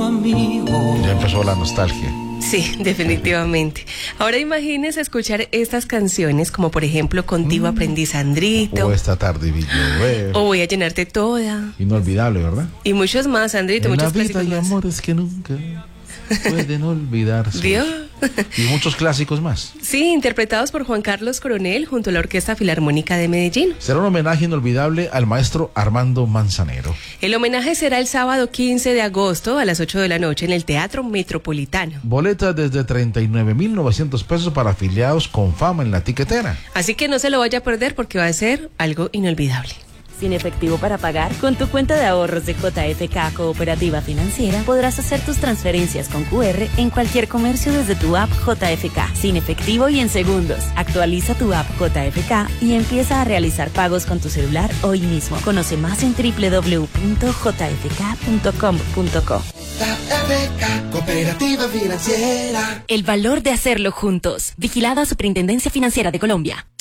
amigo. Ya empezó la nostalgia. Sí, definitivamente. Ahora imagínese escuchar estas canciones como por ejemplo Contigo aprendí Sandrito. O esta tarde vi llover. O Voy a llenarte toda. Inolvidable, ¿verdad? Y muchos más, Sandrito, En la muchos vida clásicos hay más. amores que nunca pueden olvidarse. ¿Vio? Y muchos clásicos más. Sí, interpretados por Juan Carlos Coronel junto a la Orquesta Filarmónica de Medellín. Será un homenaje inolvidable al maestro Armando Manzanero. El homenaje será el sábado 15 de agosto a las 8 de la noche en el Teatro Metropolitano. Boletas desde 39.900 pesos para afiliados con fama en la tiquetera. Así que no se lo vaya a perder porque va a ser algo inolvidable. Sin efectivo para pagar, con tu cuenta de ahorros de JFK Cooperativa Financiera podrás hacer tus transferencias con QR en cualquier comercio desde tu app JFK, sin efectivo y en segundos. Actualiza tu app JFK y empieza a realizar pagos con tu celular hoy mismo. Conoce más en www.jfk.com.co. JFK Cooperativa Financiera. El valor de hacerlo juntos. Vigilada Superintendencia Financiera de Colombia.